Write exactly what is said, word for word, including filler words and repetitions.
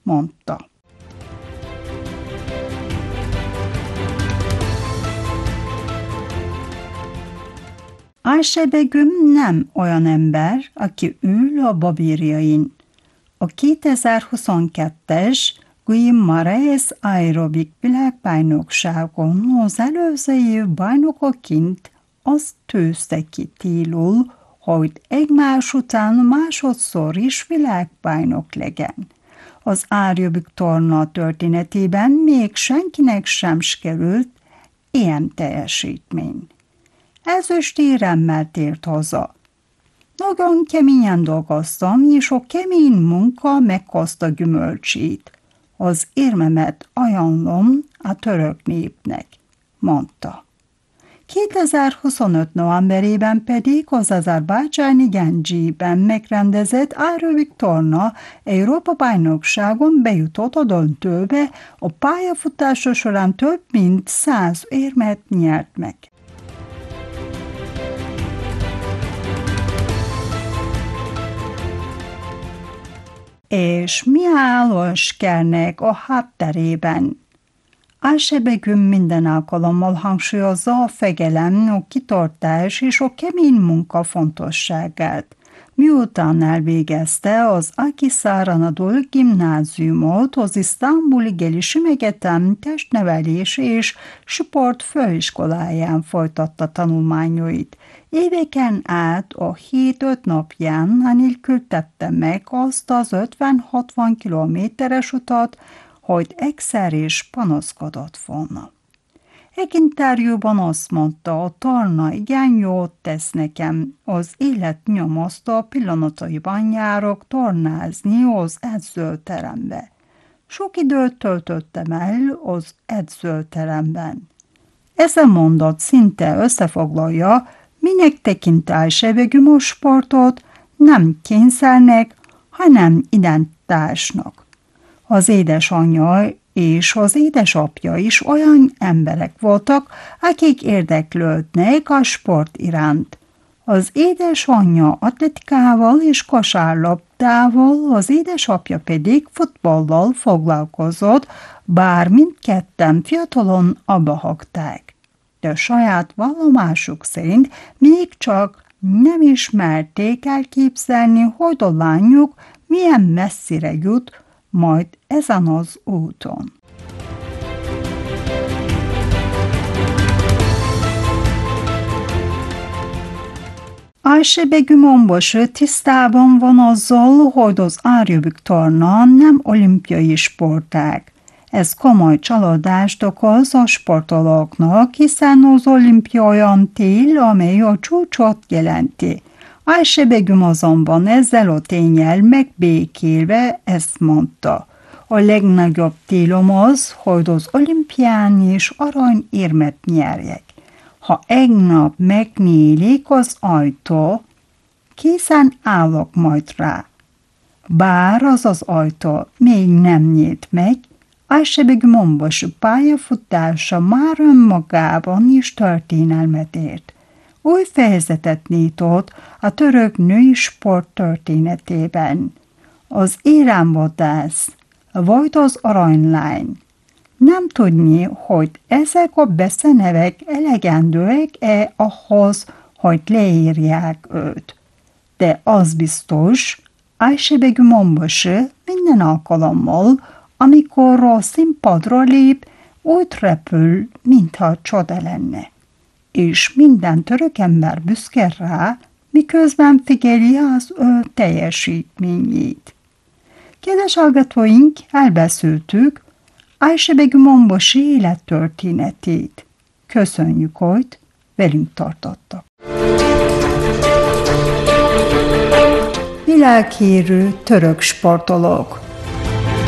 mondta. Ayşe Begüm nem olyan ember, aki ül a babérjain. A kétezer-huszonkettes Guimarães aerobik világbajnokságon az előző év bajnokoként azt tűzte ki célul, hogy egymás után másodszor is világbajnok legyen. Az aerobik torna történetében még senkinek sem sikerült ilyen teljesítmény. Ezüstéremmel tért haza. Nagyon keményen dolgoztam, és a kemény munka meghozta gyümölcsét. Az érmemet ajánlom a török népnek, mondta. kétezer-huszonöt novemberében pedig az azerbajdzsáni Gendzsiben megrendezett aerobik torna Európa-bajnokságon bejutott a döntőbe, a pályafutása során több mint száz érmet nyert meg. És mi áll a sikernek a hátterében? Ayşe Begüm minden alkalommal hangsúlyozza a fegyelem, a kitartás és a kemény munka fontosságát. Miután elvégezte az Akhisar Anadolu Gimnáziumot, az Isztambuli Gelişim Egyetem testnevelés és sport főiskoláján folytatta tanulmányait. Éveken át a hét öt napján anélkül tette meg azt az ötven-hatvan kilométeres utat, hogy egyszer is panaszkodott volna. Egy interjúban azt mondta, a torna igen jót tesz nekem, az élet nyomasztó pillanataiban járok tornázni az edzőterembe. Sok időt töltöttem el az edzőteremben. Ez a mondat szinte összefoglalja, minek tekint Ayşe Begüm a sportot, nem kényszernek, hanem identitásnak. Az édesanyja és az édesapja is olyan emberek voltak, akik érdeklődnek a sport iránt. Az édesanyja atletikával és kosárlabdával, az édesapja pedig futballal foglalkozott, bár mindketten fiatalon abbahagyták. De saját vallomásuk szerint még csak nem ismerték elképzelni, hogy a lányuk milyen messzire jut majd ezen az úton. Ayşe Begüm onbaşı tisztában van azzal, hogy az aerobik torna nem olimpiai sportág. Ez komoly csalódást okoz a sportolóknak, hiszen az olimpia olyan tél, amely a csúcsot jelenti. Ayşe Begüm azonban ezzel a tényel megbékélve ezt mondta. A legnagyobb célom az, hogy az olimpián is aranyérmet nyerjek. Ha egy nap megnyílik az ajtó, készen állok majd rá. Bár az az ajtó még nem nyílt meg, Ayşe Begüm onbaşı pályafutása már önmagában is történelmet ért. Új fejezetet nyitott a török női sport történetében. Az éremvadász volt az aranylány. Nem tudni, hogy ezek a beszenevek elegendőek-e ahhoz, hogy leírják őt. De az biztos, Ayşe Begüm onbaşı minden alkalommal, amikor a színpadra lép, úgy repül, mintha csoda lenne. És minden török ember büszke rá, miközben figyeli az ő teljesítményét. Kedves hallgatóink, elbeszéltük Ayşe Begüm onbaşı élettörténetét. Köszönjük, hogy velünk tartottak. Világhírű török sportolók.